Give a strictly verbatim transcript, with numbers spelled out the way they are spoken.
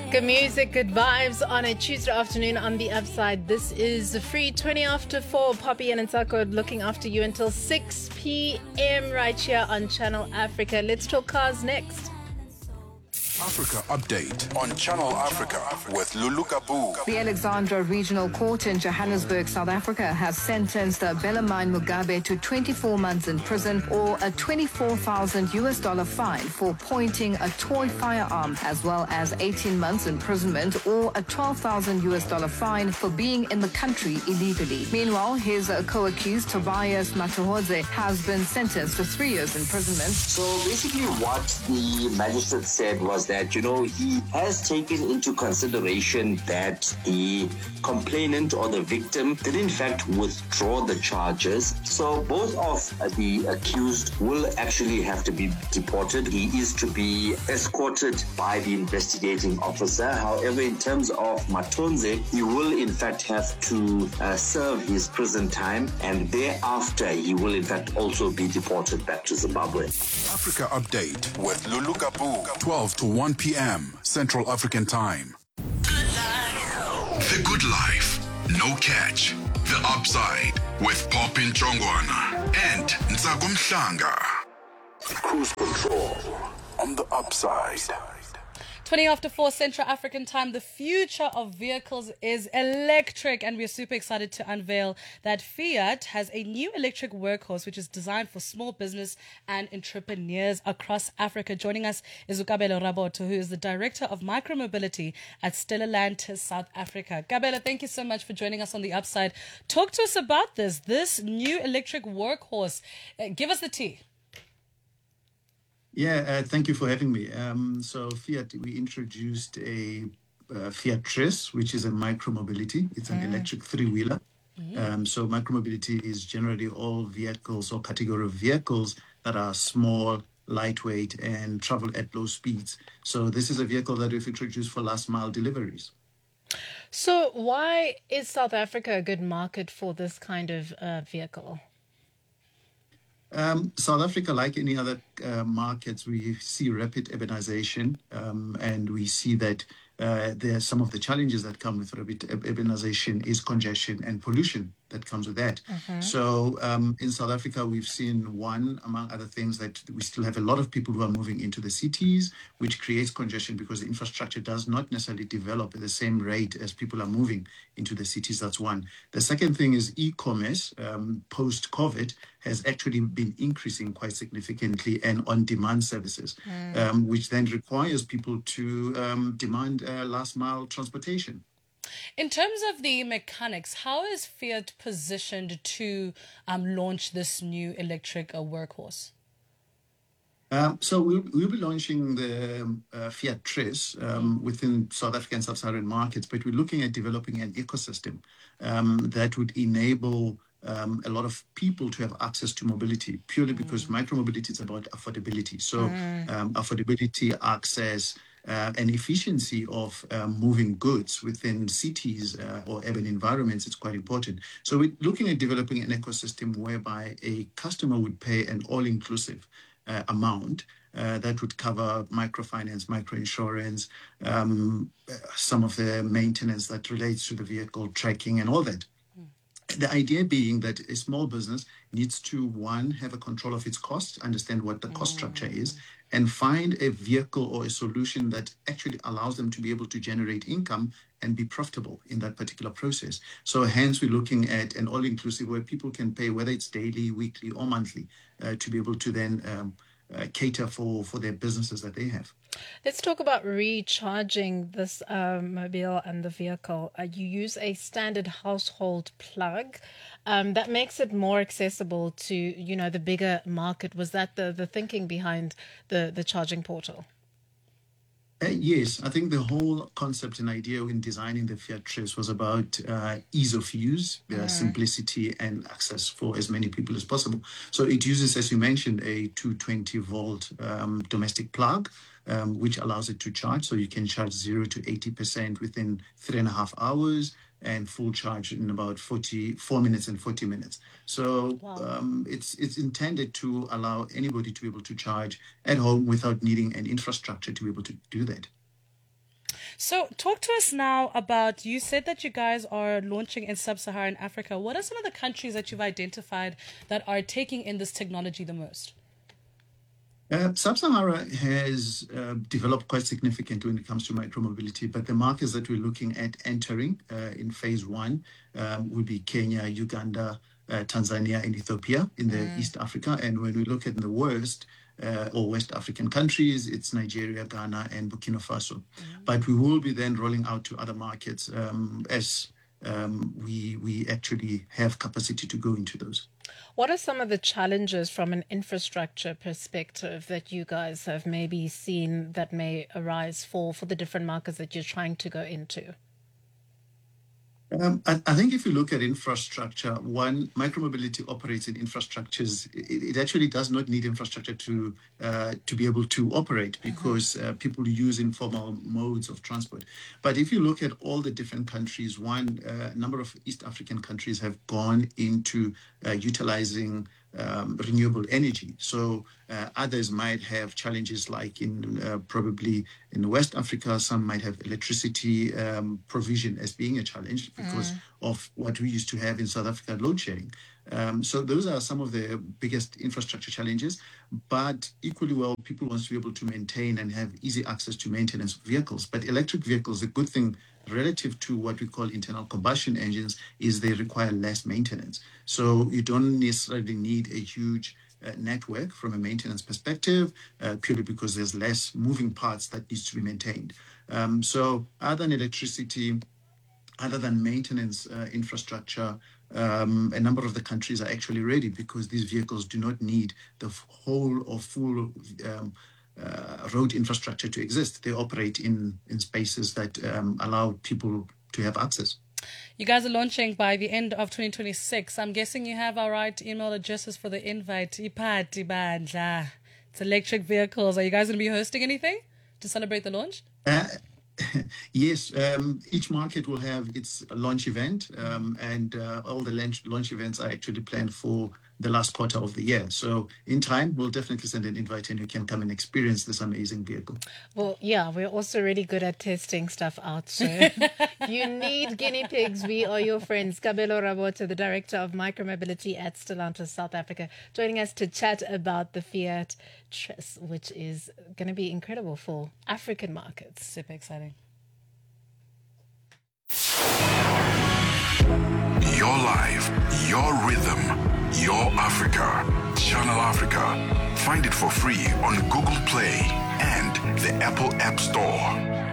Good music, good vibes on a Tuesday afternoon on the Upside. This is Free twenty after four. Poppy and Nsako looking after you until six p.m. right here on Channel Africa. Let's talk cars next. Africa Update on Channel Africa with Lulu Kabu. The Alexandra Regional Court in Johannesburg, South Africa, has sentenced Bellarmine Mugabe to twenty-four months in prison or a twenty-four thousand U S dollar fine for pointing a toy firearm, as well as eighteen months imprisonment or a twelve thousand U S dollar fine for being in the country illegally. Meanwhile, his co-accused Tobias Matuhodze has been sentenced to three years imprisonment. So basically what the magistrate said was that, you know, he has taken into consideration that the complainant or the victim did in fact withdraw the charges. So both of the accused will actually have to be deported. He is to be escorted by the investigating officer. However, in terms of Matonze, he will in fact have to uh, serve his prison time, and thereafter he will in fact also be deported back to Zimbabwe. Africa Update with Lulu Kabu, twelve to one p.m. Central African Time. The Good Life, no catch. The Upside with Poppin Chongwana and Nsako Mhlanga. Cruise control on the Upside. twenty after four Central African Time. The future of vehicles is electric, and we're super excited to unveil that Fiat has a new electric workhorse which is designed for small business and entrepreneurs across Africa. Joining us is Ukabelo Raboto, who is the Director of Micromobility at Stellantis South Africa. Kabelo, thank you so much for joining us on the Upside. Talk to us about this, this new electric workhorse. Uh, give us the tea. Yeah, uh, thank you for having me. Um, so Fiat, we introduced a uh, Fiat Tris, which is a micromobility. It's an mm. electric three-wheeler. Mm. Um, so micromobility is generally all vehicles or category of vehicles that are small, lightweight, and travel at low speeds. So this is a vehicle that we've introduced for last mile deliveries. So why is South Africa a good market for this kind of uh, vehicle? Um, South Africa, like any other uh, markets, we see rapid urbanization, um, and we see that uh, there are some of the challenges that come with rapid urbanization is congestion and pollution that comes with that. Mm-hmm. So um, in South Africa, we've seen one, among other things, that we still have a lot of people who are moving into the cities, which creates congestion because the infrastructure does not necessarily develop at the same rate as people are moving into the cities. That's one. The second thing is e-commerce, um, post-COVID, has actually been increasing quite significantly, and on-demand services, mm. um, which then requires people to um, demand uh, last-mile transportation. In terms of the mechanics, how is Fiat positioned to um, launch this new electric uh, workhorse? Um, so we'll, we'll be launching the uh, Fiat Tris um, within South African sub-Saharan markets, but we're looking at developing an ecosystem um, that would enable Um, a lot of people to have access to mobility, purely because mm. micromobility is about affordability. So mm. um, affordability, access, uh, and efficiency of um, moving goods within cities uh, or urban environments is quite important. So we're looking at developing an ecosystem whereby a customer would pay an all-inclusive uh, amount Uh, that would cover microfinance, microinsurance, um, some of the maintenance that relates to the vehicle, tracking and all that. The idea being that a small business needs to, one, have a control of its costs, understand what the cost structure is, and find a vehicle or a solution that actually allows them to be able to generate income and be profitable in that particular process. So hence we're looking at an all-inclusive where people can pay, whether it's daily, weekly, or monthly, uh, to be able to then um, uh, cater for, for their businesses that they have. Let's talk about recharging this um, mobile and the vehicle. Uh, you use a standard household plug um, that makes it more accessible to, you know, the bigger market. Was that the, the thinking behind the, the charging portal? Uh, yes, I think the whole concept and idea in designing the Fiat Tris was about uh, ease of use, uh, mm. simplicity, and access for as many people as possible. So it uses, as you mentioned, a two hundred twenty volt um, domestic plug, um, which allows it to charge. So you can charge zero to eighty percent within three and a half hours. And full charge in about forty-four minutes and forty minutes. So wow. um, it's it's intended to allow anybody to be able to charge at home without needing an infrastructure to be able to do that. So talk to us now about, you said that you guys are launching in sub-Saharan Africa. What are some of the countries that you've identified that are taking in this technology the most? Uh, Sub-Sahara has uh, developed quite significantly when it comes to micromobility, but the markets that we're looking at entering uh, in phase one um, will be Kenya, Uganda, uh, Tanzania, and Ethiopia in the mm. East Africa. And when we look at the worst uh, or West African countries, it's Nigeria, Ghana, and Burkina Faso. Mm. But we will be then rolling out to other markets um, as um, we we actually have capacity to go into those. What are some of the challenges from an infrastructure perspective that you guys have maybe seen that may arise for, for the different markets that you're trying to go into? Um, I, I think if you look at infrastructure, one, micromobility operates in infrastructures. It, it actually does not need infrastructure to uh, to be able to operate because mm-hmm. uh, people use informal modes of transport. But if you look at all the different countries, one, uh, a number of East African countries have gone into uh, utilizing Um, renewable energy. So uh, others might have challenges like in uh, probably in West Africa, some might have electricity um, provision as being a challenge because mm. of what we used to have in South Africa, load shedding. Um, so those are some of the biggest infrastructure challenges, but equally well, people want to be able to maintain and have easy access to maintenance of vehicles. But electric vehicles, the good thing relative to what we call internal combustion engines is they require less maintenance. So you don't necessarily need a huge uh, network from a maintenance perspective, uh, purely because there's less moving parts that needs to be maintained. Um, so other than electricity, other than maintenance uh, infrastructure, um, a number of the countries are actually ready because these vehicles do not need the whole or full um, uh, road infrastructure to exist. They operate in, in spaces that um, allow people to have access. You guys are launching by the end of twenty twenty-six. I'm guessing you have our right email addresses for the invite. It's electric vehicles. Are you guys going to be hosting anything to celebrate the launch? Uh, Yes, um, each market will have its launch event, um, and uh, all the launch, launch events are actually planned for the last quarter of the year. So in time, we'll definitely send an invite and you can come and experience this amazing vehicle. Well, yeah, we're also really good at testing stuff out. So you need guinea pigs. We are your friends. Kabelo Rabota, the Director of Micromobility at Stellantis South Africa, joining us to chat about the Fiat Tris, which is going to be incredible for African markets. Super exciting. Your life, your rhythm, your Africa. Channel Africa. Find it for free on Google Play and the Apple App Store.